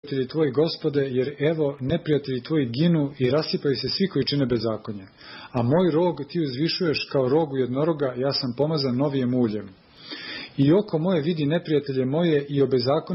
neprijatelji tvoji, Gospode, jer evo neprijatelji tvoji ginu i rasipaju se svi koji čine bezakonje. A moj rog ti uzvišuješ kao rogu jednoroga, ja sam pomazan novijim uljem. I oko moje vidi neprijatelje moje i o bezakonju